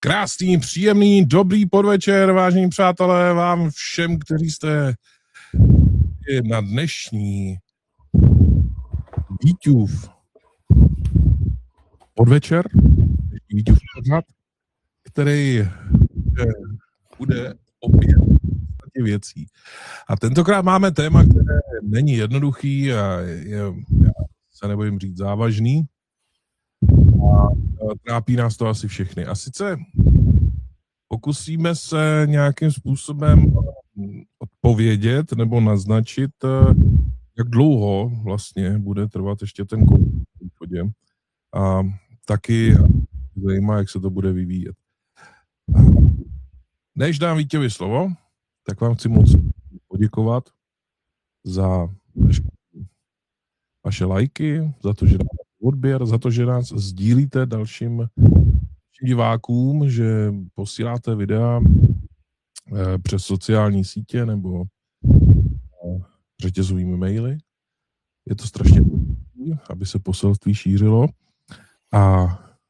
Krásný, příjemný, dobrý podvečer, vážení přátelé, vám všem, kteří jste na dnešní Víťův podvečer, Víťův pořad, který bude opět věcí. A tentokrát máme téma, které není jednoduchý a já se nebojím říct závažný. A trápí nás to asi všechny. A sice pokusíme se nějakým způsobem odpovědět nebo naznačit, jak dlouho vlastně bude trvat ještě ten konflikt. A taky zajímá, jak se to bude vyvíjet. Než dám Vítěvi slovo, tak vám chci moc poděkovat za vaše lajky, za to, že dáte odběr, za to, že nás sdílíte dalším divákům, že posíláte videa přes sociální sítě nebo řetězovými maily. Je to strašně důležité, aby se poselství šířilo. A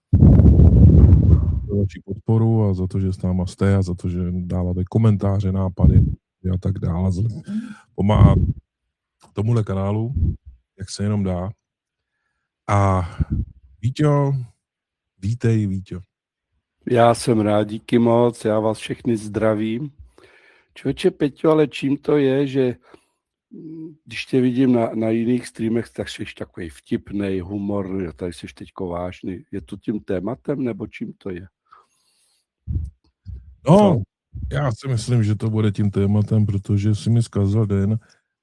za vaši podporu a za to, že s náma jste a za to, že dáváte komentáře, nápady a tak dále. Pomáhat tomuhle kanálu, jak se jenom dá. A Víťo, vítej, Víťo. Já jsem rád, díky moc, já vás všechny zdravím. Člověče, Peťo, ale čím to je, že když tě vidím na jiných streamech, tak jsi takový vtipnej, humorný, tady jsi teďko vážný. Je to tím tématem, nebo čím to je? No, já si myslím, že to bude tím tématem, protože jsi mi zkazal den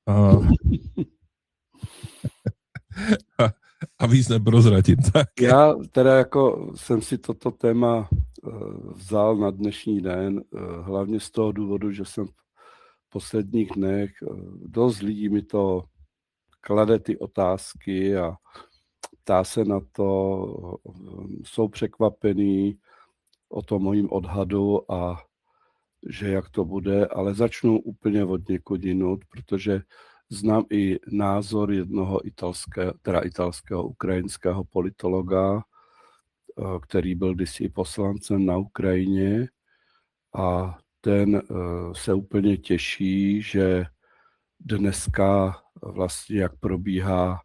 a víc neprozradím. Tak. Já teda jako jsem si toto téma vzal na dnešní den, hlavně z toho důvodu, že jsem v posledních dnech, dost lidí mi to klade ty otázky a ptá se na to, jsou překvapený o tom mojím odhadu a že jak to bude, ale začnu úplně od někud jinut, protože znám i názor jednoho italského ukrajinského politologa, který byl kdysi poslancem na Ukrajině a ten se úplně těší, že dneska vlastně jak probíhá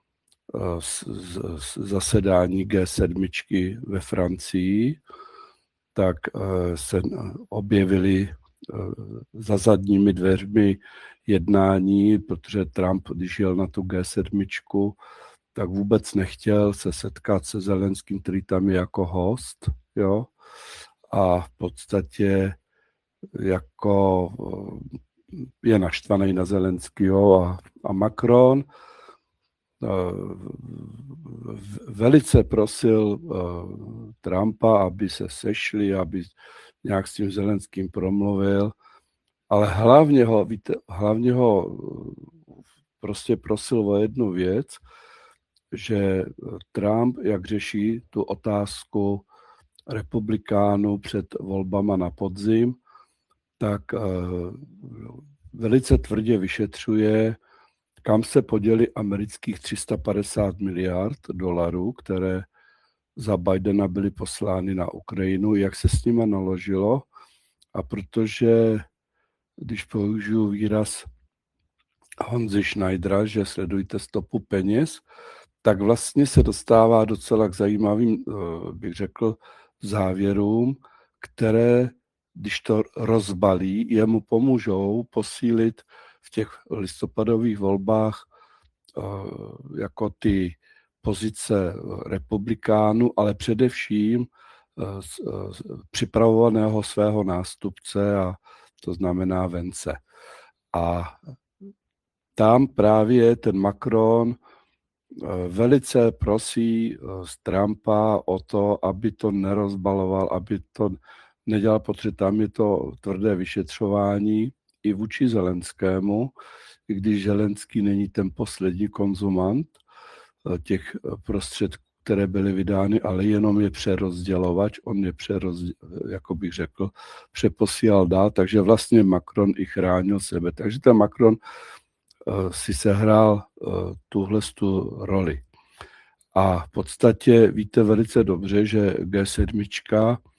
zasedání G7 ve Francii, tak se objevily za zadními dveřmi jednání, protože Trump, když jel na tu G7, tak vůbec nechtěl se setkat se Zelenským, který tam je jako host, jo, a v podstatě jako je naštvaný na Zelenskýho a Macron velice prosil Trumpa, aby se sešli, aby nějak s tím Zelenským promluvil, ale hlavně ho prostě prosil o jednu věc, že Trump, jak řeší tu otázku republikánů před volbama na podzim, tak velice tvrdě vyšetřuje, kam se poděly amerických 350 miliard dolarů, které za Bidena byly poslány na Ukrajinu, jak se s nimi naložilo. A protože, když použiju výraz Honzy Schneidera, že sledujte stopu peněz, tak vlastně se dostává docela k zajímavým, bych řekl, závěrům, které, když to rozbalí, jemu pomůžou posílit v těch listopadových volbách jako ty pozice republikánů, ale především připravovaného svého nástupce, a to znamená Vence. A tam právě ten Macron velice prosí z Trumpa o to, aby to nerozbaloval, aby to nedělal, protože tam je to tvrdé vyšetřování i vůči Zelenskému, i když Zelenský není ten poslední konzumant těch prostředků, které byly vydány, ale jenom je přerozdělovač, on je jako bych řekl, přeposílal dál, takže vlastně Macron i chránil sebe. Takže ten Macron si sehrál tuhletu roli. A v podstatě víte velice dobře, že G7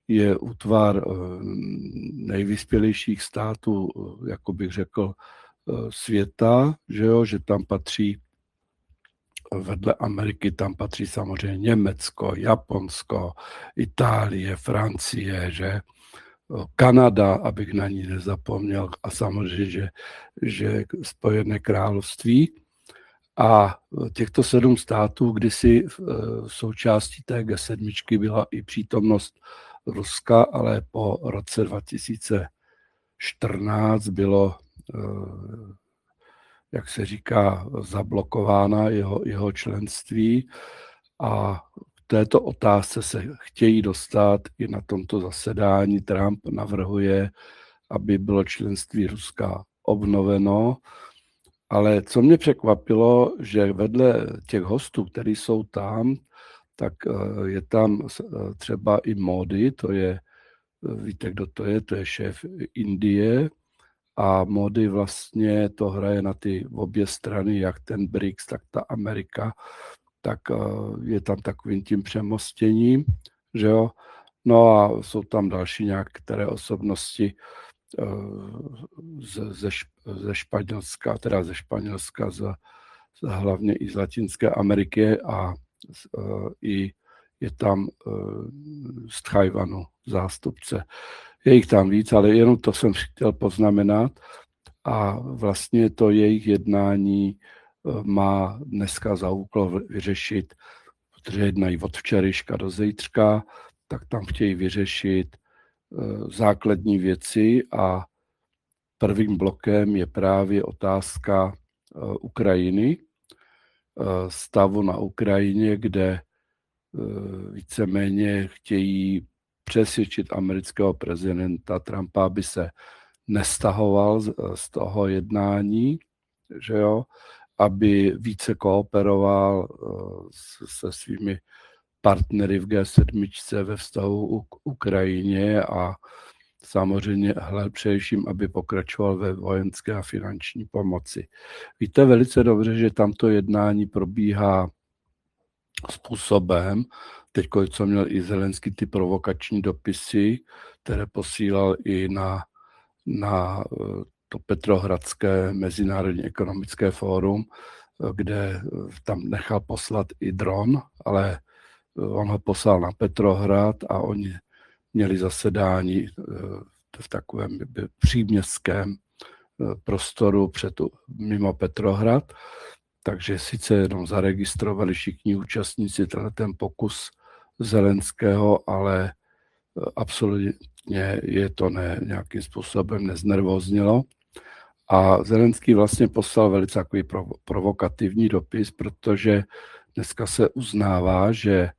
je útvar nejvyspělejších států, jako bych řekl, světa, že jo, že tam patří vedle Ameriky, tam patří samozřejmě Německo, Japonsko, Itálie, Francie, že Kanada, abych na ní nezapomněl, a samozřejmě, že Spojené království. A těchto 7 států kdysi v součástí té G7 byla i přítomnost Ruska, ale po roce 2014 bylo, jak se říká, zablokována jeho členství a k této otázce se chtějí dostat i na tomto zasedání. Trump navrhuje, aby bylo členství Ruska obnoveno, ale co mě překvapilo, že vedle těch hostů, kteří jsou tam, tak je tam třeba i Modi, to je, víte, kdo to je šéf Indie, a Modi vlastně to hraje na ty obě strany, jak ten BRICS, tak ta Amerika, tak je tam takovým tím přemostěním, že jo. No a jsou tam další některé osobnosti ze Španělska, teda ze Španělska, hlavně i z Latinské Ameriky a i je tam z Tchajvanu zástupce. Je jich tam víc, ale jenom to jsem chtěl poznamenat. A vlastně to jejich jednání má dneska za úkol vyřešit, protože jednají od včerejška do zítřka, tak tam chtějí vyřešit základní věci a prvním blokem je právě otázka Ukrajiny, stavu na Ukrajině, kde víceméně chtějí přesvědčit amerického prezidenta Trumpa, aby se nestahoval z toho jednání, že jo, aby více kooperoval se svými partnery v G7 ve vztahu k Ukrajině a samozřejmě především, aby pokračoval ve vojenské a finanční pomoci. Víte velice dobře, že tamto jednání probíhá způsobem, teď, co měl i Zelenský ty provokační dopisy, které posílal i na to Petrohradské mezinárodní ekonomické fórum, kde tam nechal poslat i dron, ale on ho poslal na Petrohrad a oni měli zasedání v takovém příměstském prostoru mimo Petrohrad, takže sice jenom zaregistrovali všichni účastníci ten pokus Zelenského, ale absolutně je to nějakým způsobem neznervoznilo. A Zelenský vlastně poslal velice takový provokativní dopis, protože dneska se uznává, že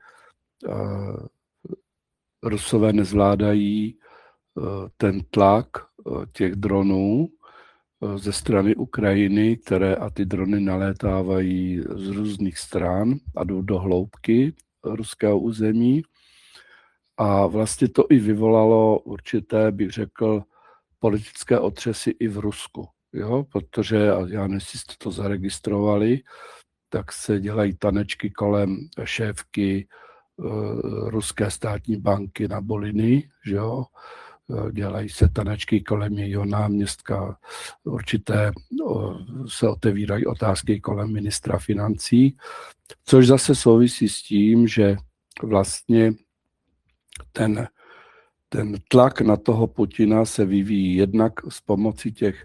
Rusové nezvládají ten tlak těch dronů ze strany Ukrajiny, a ty drony nalétávají z různých stran a jdou do hloubky ruského území. A vlastně to i vyvolalo určité, bych řekl, politické otřesy i v Rusku. Jo? Protože, já nevím, jestli jste to zaregistrovali, tak se dělají tanečky kolem šéfky ruské státní banky na Boliny, že jo? Dělají se tanečky kolem jejího náměstka, určité se otevírají otázky kolem ministra financí, což zase souvisí s tím, že vlastně ten tlak na toho Putina se vyvíjí jednak s pomocí těch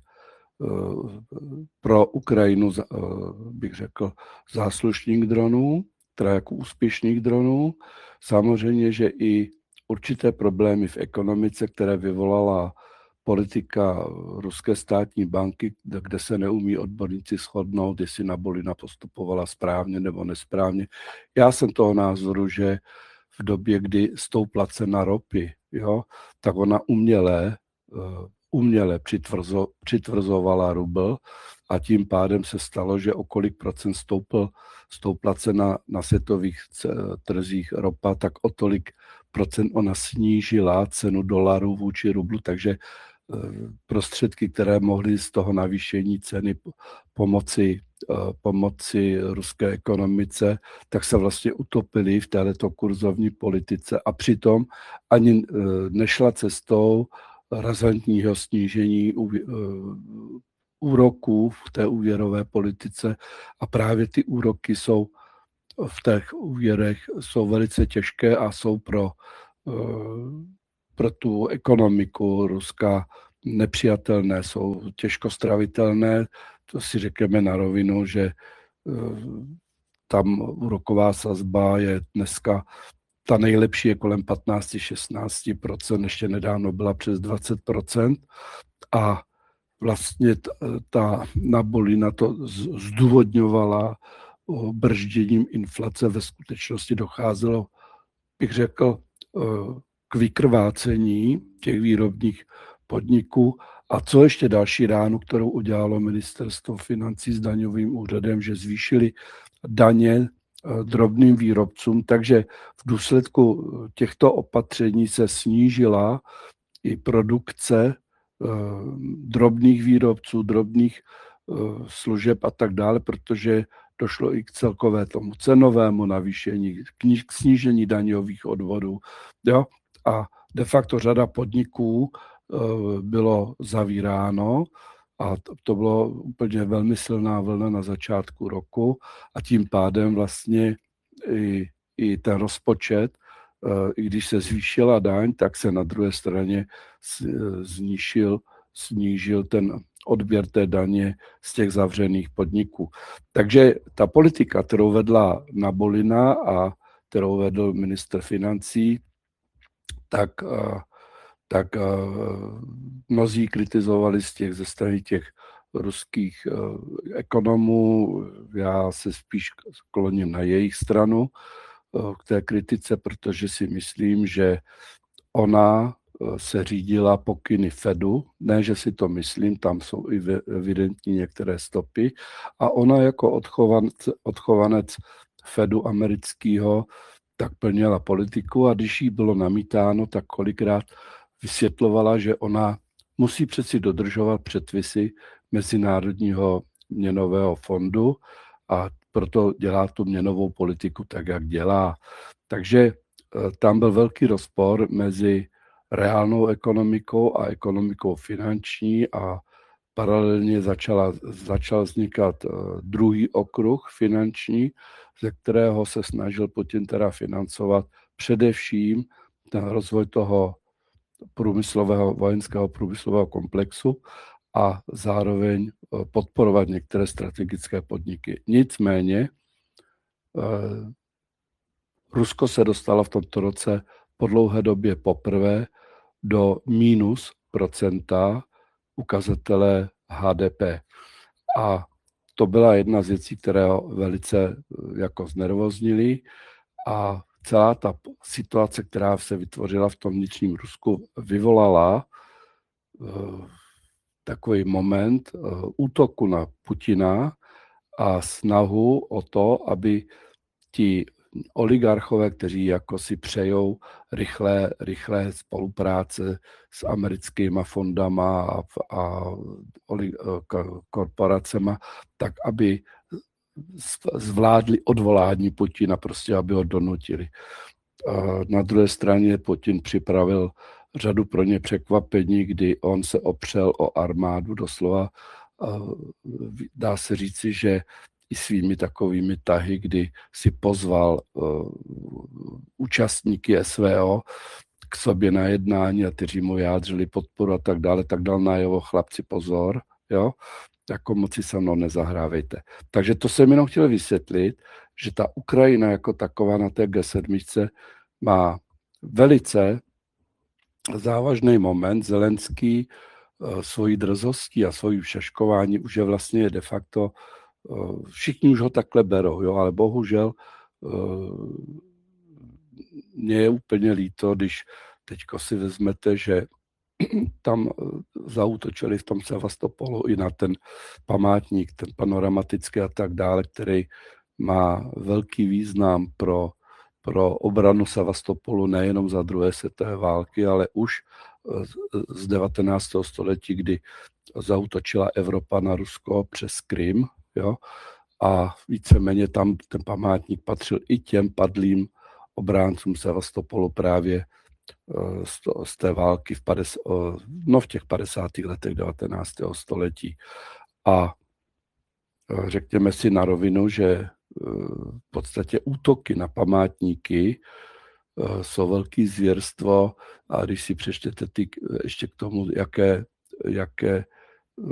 pro Ukrajinu, bych řekl, záslušných dronů, teda jako úspěšných dronů. Samozřejmě, že i určité problémy v ekonomice, které vyvolala politika ruské státní banky, kde se neumí odborníci shodnout, jestli Nabolina postupovala správně nebo nesprávně. Já jsem toho názoru, že v době, kdy stoupla cena ropy, jo, tak ona uměle přitvrzovala rubl a tím pádem se stalo, že o kolik procent stoupla cena na světových trzích ropa, tak o tolik procent ona snížila cenu dolarů vůči rublu, takže prostředky, které mohly z toho navýšení ceny pomoci ruské ekonomice, tak se vlastně utopili v této kurzovní politice a přitom ani nešla cestou razantního snížení úroků v té úvěrové politice a právě ty úroky jsou v těch úvěrech jsou velice těžké a jsou pro tu ekonomiku Ruska nepřijatelné, jsou těžko stravitelné. To si řekneme na rovinu, že tam úroková sazba je dneska, ta nejlepší je kolem 15-16%, ještě nedávno byla přes 20%. A vlastně ta Nabolina to zdůvodňovala bržděním inflace. Ve skutečnosti docházelo, bych řekl, k vykrvácení těch výrobních podniků. A co ještě další ránu, kterou udělalo ministerstvo financí s daňovým úřadem, že zvýšili daně drobným výrobcům, takže v důsledku těchto opatření se snížila i produkce drobných výrobců, drobných služeb a tak dále, protože došlo i k celkové tomu cenovému navýšení, k snížení daňových odvodů. Jo? A de facto řada podniků bylo zavíráno a to bylo úplně velmi silná vlna na začátku roku a tím pádem vlastně i ten rozpočet, i když se zvýšila daň, tak se na druhé straně snížil ten odběr té daně z těch zavřených podniků. Takže ta politika, kterou vedla Nabolina a kterou vedl ministr financí, tak mnozí kritizovali ze strany těch ruských ekonomů. Já se spíš kloním na jejich stranu k té kritice, protože si myslím, že ona se řídila pokyny Fedu, ne, že si to myslím, tam jsou i evidentní některé stopy, a ona jako odchovanec Fedu amerického tak plnila politiku a když jí bylo namítáno, tak kolikrát vysvětlovala, že ona musí přeci dodržovat předpisy Mezinárodního měnového fondu a proto dělá tu měnovou politiku tak, jak dělá. Takže tam byl velký rozpor mezi reálnou ekonomikou a ekonomikou finanční a paralelně začal vznikat druhý okruh finanční, ze kterého se snažil Putin teda financovat především ten rozvoj toho vojenského průmyslového komplexu a zároveň podporovat některé strategické podniky. Nicméně Rusko se dostalo v tomto roce po dlouhé době poprvé do minus procenta ukazatele HDP. A to byla jedna z věcí, které ho velice jako znervoznily a celá ta situace, která se vytvořila v tom vnitřním Rusku, vyvolala takový moment útoku na Putina a snahu o to, aby ti oligarchové, kteří jako si přejou rychlé spolupráce s americkýma fondama a korporacema, tak aby zvládli odvolání Putina, prostě aby ho donutili. Na druhé straně Putin připravil řadu pro ně překvapení, kdy on se opřel o armádu, doslova dá se říci, že i svými takovými tahy, kdy si pozval účastníky SVO k sobě na jednání a kteří mu jádřili podporu a tak dále, tak dal najevo: chlapci, pozor, jo, jako moci se mnou nezahrávejte. Takže to jsem jenom chtěl vysvětlit, že ta Ukrajina jako taková na té G7 má velice závažný moment. Zelenský svojí drzostí a svojí šaškování už je vlastně de facto, všichni už ho takhle berou, jo, ale bohužel mně je úplně líto, když teďko si vezmete, že tam zaútočili v tom Sevastopolu i na ten památník, ten panoramatický a tak dále, který má velký význam pro pro obranu Sevastopolu nejenom za druhé světové války, ale už z 19. století, kdy zaútočila Evropa na Rusko přes Krym, jo, a víceméně tam ten památník patřil i těm padlým obráncům Sevastopolu právě z té války v těch 50. letech 19. století. A řekněme si na rovinu, že v podstatě útoky na památníky jsou velký zvěrstvo, a když si přečtete ještě k tomu, jaké